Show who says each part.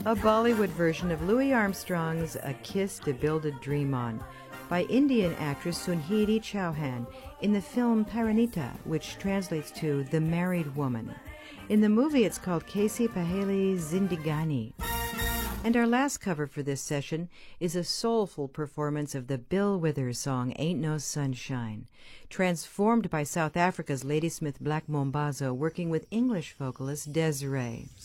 Speaker 1: A Bollywood version of Louis Armstrong's A Kiss to Build a Dream On by Indian actress Sunhiti Chauhan in the film Parinita, which translates to The Married Woman. In the movie, it's called Kaisi Paheli Zindigani. And our last cover for this session is a soulful performance of the Bill Withers song Ain't No Sunshine, transformed by South Africa's Ladysmith Black Mambazo working with English vocalist Desiree.